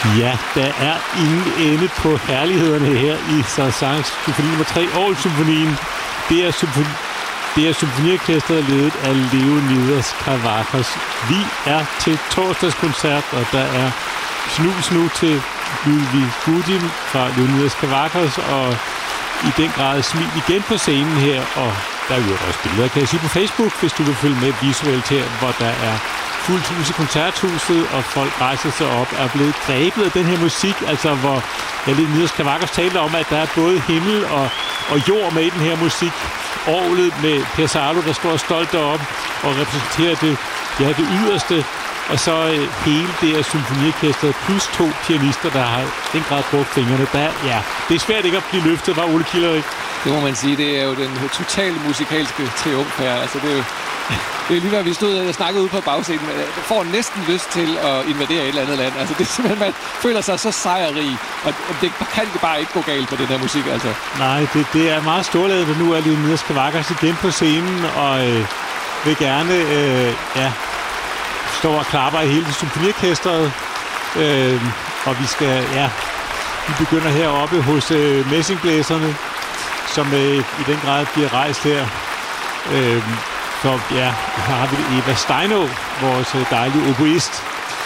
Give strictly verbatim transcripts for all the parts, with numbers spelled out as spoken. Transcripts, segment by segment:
Ja, der er ingen ende på herlighederne her i Saint-Saëns symfoni nummer tre, Orgel-symfonien. Det er, symfoni, det er symfoniorkestret ledet af Leonidas Kavakos. Vi er til torsdagskoncert, og der er snus nu til Ludwig Gudim fra Leonidas Kavakos, og i den grad smil igen på scenen her, og der er jo også billeder, kan jeg sige, på Facebook, hvis du vil følge med visuelt her, hvor der er fuldt hus i koncerthuset, og folk rejser sig op og er blevet grebet af den her musik, altså hvor ja, Leonidas Kavakos taler om, at der er både himmel og, og jord med i den her musik. Orglet med Per Salo, der står stolt deroppe og repræsenterer det, ja, det yderste, og så øh, hele det her symfoniorkester plus to pianister, der har den grad brugt fingrene. Der, ja, det er svært ikke at blive løftet, var Ole Kilderik. Det må man sige, det er jo den totale musikalske triumf her. Altså, det er jo det er lige hvad vi stod og snakkede ude på bagscenen. Man får næsten lyst til at invadere et eller andet land. Altså, det er simpelthen, man føler sig så sejrrig, og det kan bare ikke gå galt på den her musik, altså. Nej, det, det er meget storladet, at nu er Leonidas Kavakos igen på scenen, og øh, vil gerne, øh, ja, står og klapper i hele symfoniorkestret, øh, og vi skal, ja, vi begynder heroppe hos øh, messingblæserne, som øh, i den grad bliver rejst her. Øh, så ja, her har vi Eva Steino, vores øh, dejlige oboist,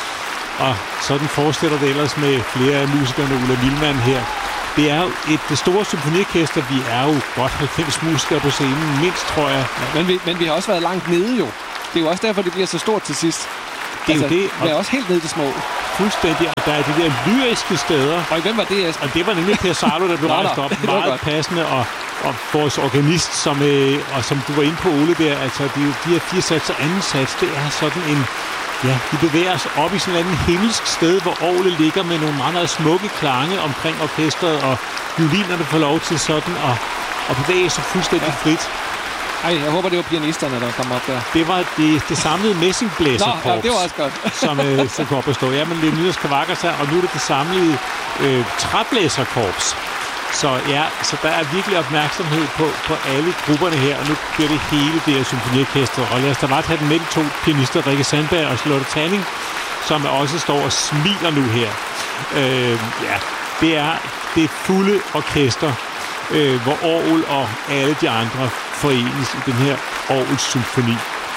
og sådan fortsætter det ellers med flere af musikerne, Ulla Milman her. Det er jo et det store symfoniorkester, vi er jo godt halvfems musikere på scenen, mindst, tror jeg. Ja, men, vi, men vi har også været langt nede jo. Det er jo også derfor, det bliver så stort til sidst. Det er altså, jo det. Det er også helt ned til små. Fuldstændig. Og der er de der lyriske steder. Og hvem var det, Esben? Og det var nemlig Per Salo, der blev rejst op. Meget passende. Og, og vores organist, som, øh, og som du var inde på, Ole, der. Altså, de, de her fire sats og anden sats, det er sådan en... Ja, vi bevæger os op i sådan en anden himmelsk sted, hvor orglet ligger med nogle meget, meget smukke klange omkring orkestret, og violinerne får lov til sådan at, at bevæge sig fuldstændig ja. frit. Ej, jeg håber, det var pianisterne, der kom op der. Det var det, det samlede messingblæserkorps. Nå, ja, det var også godt. som, øh, som går op og stå. Ja, men Leonidas Kavakos her, og nu er det det samlede øh, træblæserkorps. Så ja, så der er virkelig opmærksomhed på, på alle grupperne her, og nu bliver det hele det her symfoniorkester. Og lad os da bare tage den med de to pianister, Rikke Sandberg og Charlotte Tanning, som også står og smiler nu her. Øh, ja, det er det fulde orkester, øh, hvor orgel og alle de andre forenes i den her orgelsymfoni.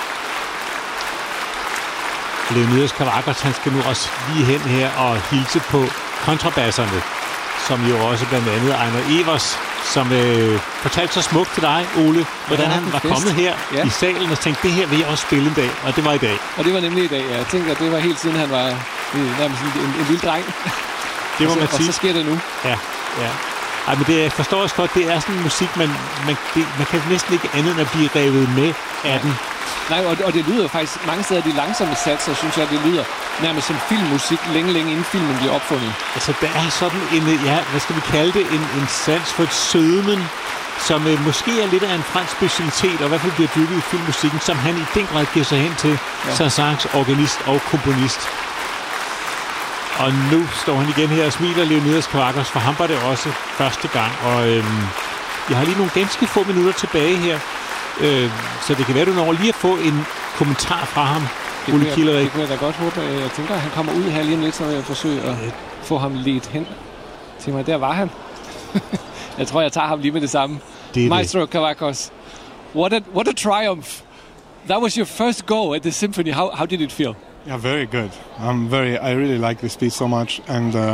Leonidas Kavakos, han skal nu også lige hen her og hilse på kontrabasserne, som jo også blandt andet Ejner Evers, som øh, fortalte så smukt til dig, Ole, hvordan ja, han var fest. kommet her ja. i salen og tænkte, det her vil jeg også spille en dag, og det var i dag. Og det var nemlig i dag, ja. Jeg tænker, at det var helt siden han var nærmest en, en, en lille dreng. Det må og så, man sige. Og så sker det nu. Ja, ja. Ej, men det forstår jeg godt, det er sådan en musik, man, man, det, man kan næsten ikke andet end at blive revet med af ja. den. Nej, og, og det lyder faktisk mange steder, de langsomme satser, synes jeg, det lyder nærmest som filmmusik, længe, længe inden filmen bliver opfundet. Altså, der er sådan en, ja, hvad skal vi kalde det, en, en sans for et sødmen, som øh, måske er lidt af en fransk specialitet, og i hvert fald bliver bygget i filmmusikken, som han i den grad giver sig hen til, ja. Saint-Saëns organist og komponist. Og nu står han igen her og smiler, Leonidas Kavakos, for ham var det også første gang, og øhm, jeg har lige nogle ganske få minutter tilbage her, øh, så det kan være, du når lige at få en kommentar fra ham, Ole Kilderik. Det kunne jeg da godt håbe. Jeg tænker, at han kommer ud her lige om lidt, så vil jeg forsøge at få ham ledt hen til mig. Der var han. Jeg tror, jeg tager ham lige med det samme. Det Maestro det. Kavakos. What a, what a triumph. That was your first go at the symphony. How, how did it feel? Yeah, very good. I'm very. I really like this piece so much, and uh,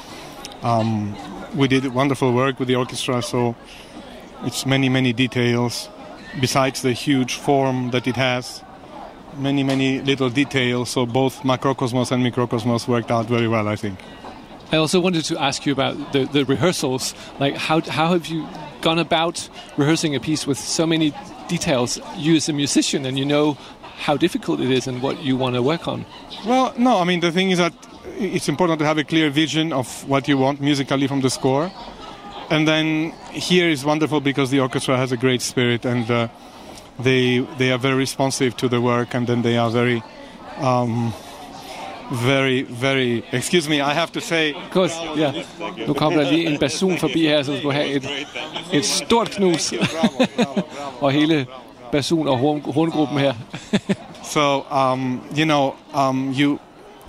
um, we did wonderful work with the orchestra. So it's many, many details. Besides the huge form that it has, many, many little details. So both Macrocosmos and Microcosmos worked out very well, I think. I also wanted to ask you about the, the rehearsals. Like, how how have you gone about rehearsing a piece with so many details? You as a musician, and you know how difficult it is and what you want to work on. Well, no, I mean, the thing is that it's important to have a clear vision of what you want musically from the score. And then here is wonderful because the orchestra has a great spirit, and uh, they they are very responsive to the work, and then they are very, um, very, very... Excuse me, I have to say... Of course, yeah. Nu kommer der lige en basun forbi her, som skulle have et, et stort knus. Og hele basun- og horn, horngruppen her. So, um, you know, um, you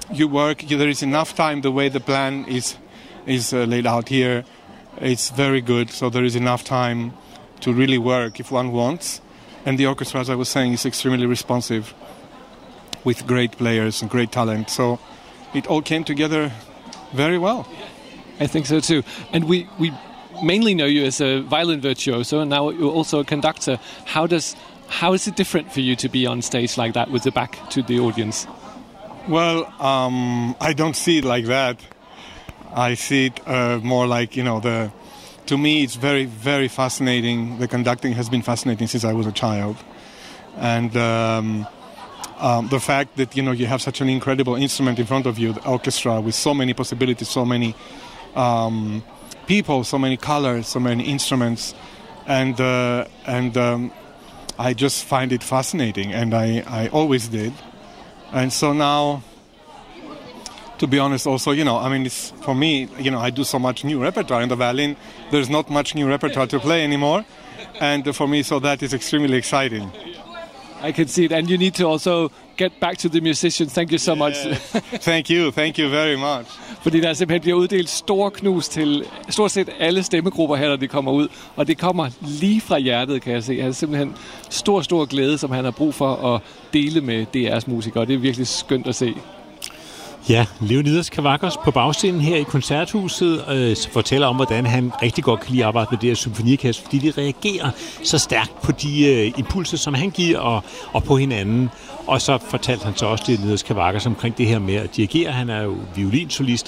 you work. There is enough time. The way the plan is is uh, laid out here, it's very good. So there is enough time to really work if one wants. And the orchestra, as I was saying, is extremely responsive with great players and great talent. So it all came together very well. I think so too. And we, we mainly know you as a violin virtuoso, and now you're also a conductor. How does how is it different for you to be on stage like that with the back to the audience? Well, um, I don't see it like that. I see it uh, more like, you know, the. To me, it's very, very fascinating. The conducting has been fascinating since I was a child, and um, um, the fact that, you know, you have such an incredible instrument in front of you, the orchestra, with so many possibilities, so many um, people, so many colors, so many instruments, and uh, and um, I just find it fascinating, and I, I always did, and so now. To be honest, also, you know, I mean, it's, for me, you know, I do so much new repertoire in the violin. There's not much new repertoire to play anymore, and for me, so that is extremely exciting. I can see it, and you need to also get back to the musicians. Thank you so much. Thank you, thank you very much. Fordi der simpelthen bliver uddelt store knus til stort set alle stemmegrupper her, når de kommer ud, og det kommer lige fra hjertet, kan jeg se. Han har simpelthen stor, stor glæde, som han har brug for at dele med D R's musikere. Det er virkelig skønt at se. Ja, Leonidas Kavakos på bagscenen her i Koncerthuset øh, fortæller om, hvordan han rigtig godt kan lide at arbejde med det her symfoniorkester, fordi de reagerer så stærkt på de øh, impulser, som han giver, og, og på hinanden. Og så fortalte han så også Leonidas Kavakos omkring det her med at dirigere. Han er jo violinsolist,